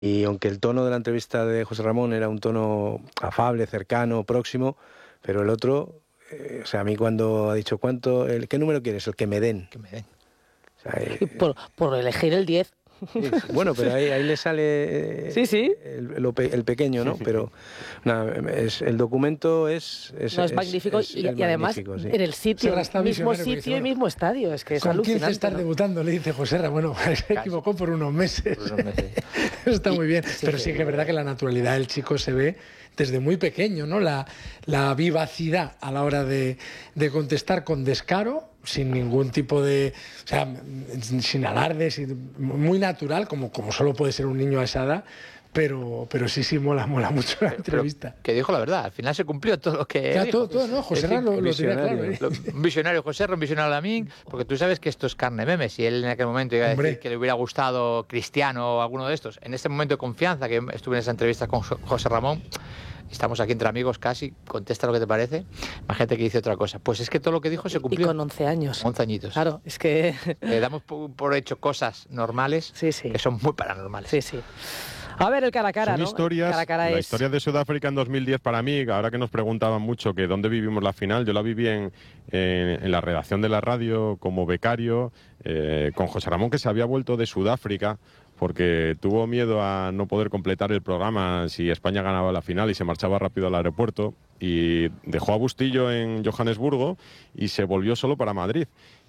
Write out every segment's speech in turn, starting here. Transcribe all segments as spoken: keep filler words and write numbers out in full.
y aunque el tono de la entrevista de José Ramón era un tono afable, cercano, próximo, pero el otro, eh, o sea, a mí cuando ha dicho cuánto, el, ¿qué número quieres? El que me den. Que me den. O sea, eh, por, por elegir el diez. Sí, sí. Bueno, pero ahí, ahí le sale eh, sí, sí. El, el, el pequeño, ¿no? Pero nada, es, el documento es... es no, es, es magnífico es, es y, y además sí. En el sitio, mismo sitio y mismo estadio. Es que es alucinante. ¿Con quién estar ¿no? debutando? Le dice José Ra, bueno, se equivocó por unos meses. Por unos meses. Está y, muy bien. Sí, pero sí que es verdad que la naturalidad del chico se ve desde muy pequeño, ¿no? La, la vivacidad a la hora de, de contestar con descaro, sin ningún tipo de... O sea, sin alardes, muy natural, como, como solo puede ser un niño a esa edad, pero, pero sí, sí, mola, mola mucho la entrevista. Pero que dijo la verdad, al final se cumplió todo lo que ya, dijo. todo, todo, ¿no? José Ra lo, lo tenía claro. ¿eh? Un visionario José Ra, un visionario Lamín, porque tú sabes que esto es carne meme. Si él en aquel momento iba a Hombre. decir que le hubiera gustado Cristiano o alguno de estos, en este momento de confianza, que estuve en esa entrevista con José Ramón, estamos aquí entre amigos casi, contesta lo que te parece. Imagínate que dice otra cosa. Pues es que todo lo que dijo se cumplió. Y con once años. once añitos. Claro, es que... Le damos por, por hecho cosas normales sí, sí. que son muy paranormales. Sí, sí. A ver, el cara a cara, Son ¿no? historias, cara a cara la es... historia de Sudáfrica en dos mil diez para mí, ahora que nos preguntaban mucho que dónde vivimos la final, yo la viví en, en, en la redacción de la radio como becario, eh, con José Ramón, que se había vuelto de Sudáfrica, porque tuvo miedo a no poder completar el programa si España ganaba la final y se marchaba rápido al aeropuerto y dejó a Bustillo en Johannesburgo y se volvió solo para Madrid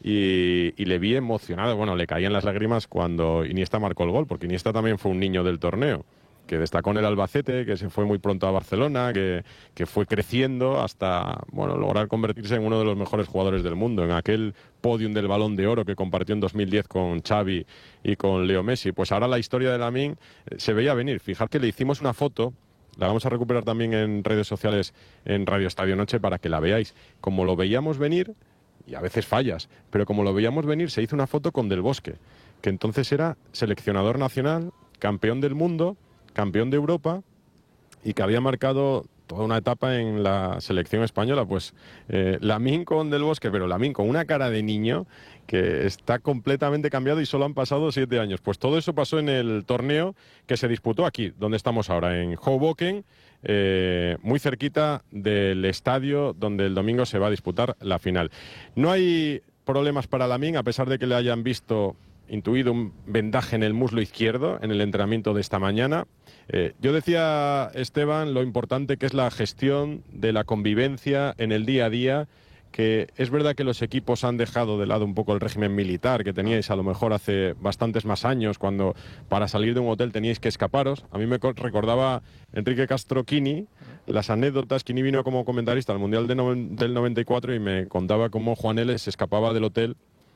y, y le vi emocionado, bueno, le caían las lágrimas cuando Iniesta marcó el gol, porque Iniesta también fue un niño del torneo, que destacó en el Albacete, que se fue muy pronto a Barcelona, que, que fue creciendo hasta bueno lograr convertirse en uno de los mejores jugadores del mundo, en aquel podium del Balón de Oro que compartió en dos mil diez con Xavi y con Leo Messi. Pues ahora la historia de Lamine eh, se veía venir. Fijad que le hicimos una foto, la vamos a recuperar también en redes sociales, en Radio Estadio Noche, para que la veáis. Como lo veíamos venir, y a veces fallas, pero como lo veíamos venir, se hizo una foto con Del Bosque, que entonces era seleccionador nacional, campeón del mundo, campeón de Europa y que había marcado toda una etapa en la selección española. Pues eh, Lamine con Del Bosque, pero Lamine con una cara de niño que está completamente cambiado y solo han pasado siete años. Pues todo eso pasó en el torneo que se disputó aquí, donde estamos ahora, en Hoboken, eh, muy cerquita del estadio donde el domingo se va a disputar la final. No hay problemas para Lamine, a pesar de que le hayan visto intuido un vendaje en el muslo izquierdo en el entrenamiento de esta mañana. Eh, yo decía, Esteban, lo importante que es la gestión de la convivencia en el día a día, que es verdad que los equipos han dejado de lado un poco el régimen militar que teníais a lo mejor hace bastantes más años, cuando para salir de un hotel teníais que escaparos. A mí me recordaba Enrique Castro Quini las anécdotas. Quini vino como comentarista al Mundial de no, del noventa y cuatro y me contaba cómo Juan L. se escapaba del hotel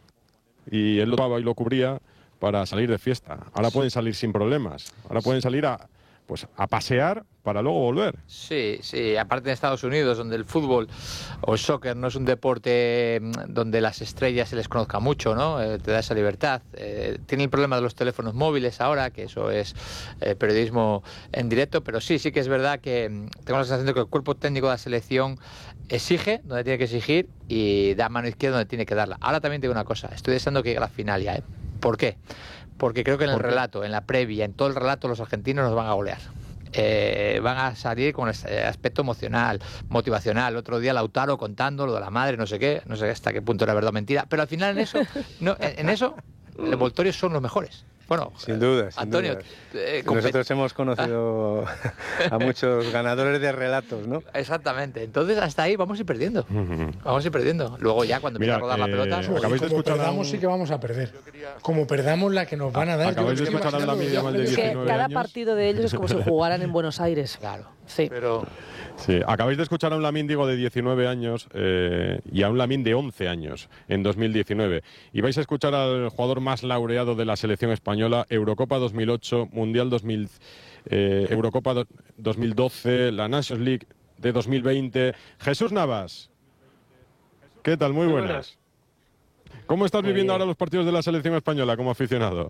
y él lo tomaba y lo cubría para salir de fiesta. Ahora pueden salir sin problemas. Ahora pueden salir a, pues, a pasear para luego volver. Sí, sí. Aparte de Estados Unidos, donde el fútbol o el soccer no es un deporte donde las estrellas se les conozca mucho, ¿no? Eh, te da esa libertad. Eh, tiene el problema de los teléfonos móviles ahora, que eso es eh, periodismo en directo, pero sí, sí que es verdad que tengo la sensación de que el cuerpo técnico de la selección exige donde tiene que exigir y da mano izquierda donde tiene que darla. Ahora también te digo una cosa, estoy deseando que llegue la final ya, ¿eh? ¿Por qué? Porque creo que en el relato, en la previa, en todo el relato, los argentinos nos van a golear. Eh, van a salir con ese aspecto emocional, motivacional. Otro día Lautaro contando lo de la madre, no sé qué, no sé hasta qué punto era verdad o mentira, pero al final en eso, no, en eso, los envoltorios son los mejores. Bueno, sin duda, sin Antonio, duda. Eh, nosotros hemos conocido a muchos ganadores de relatos, ¿no? Exactamente. Entonces hasta ahí vamos a ir perdiendo. Vamos a ir perdiendo. Luego ya cuando empieza a rodar eh, la pelota, no, acabáis de como escuchar perdamos un... sí que vamos a perder. Como perdamos la que nos van a dar. Acabáis de escuchar a la media mal de Es que diecinueve cada años. partido de ellos es como si jugaran en Buenos Aires. Claro. Sí. Pero Sí, acabáis de escuchar a un Lamine, digo, de diecinueve años eh, y a un Lamine de once años en dos mil diecinueve. Y vais a escuchar al jugador más laureado de la selección española, Eurocopa dos mil ocho, Mundial dos mil, eh, Eurocopa do, dos mil doce, la Nations League de dos mil veinte. Jesús Navas, ¿qué tal? Muy buenas. ¿Cómo estás Muy viviendo bien. ahora los partidos de la selección española como aficionado?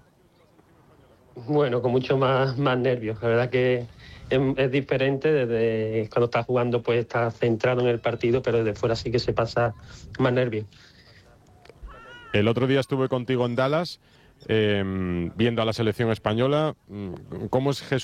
Bueno, con mucho más, más nervios. La verdad que es, es diferente. Desde cuando estás jugando, pues estás centrado en el partido, pero desde fuera sí que se pasa más nervios. El otro día estuve contigo en Dallas. eh, viendo a la selección española. ¿Cómo es Jesús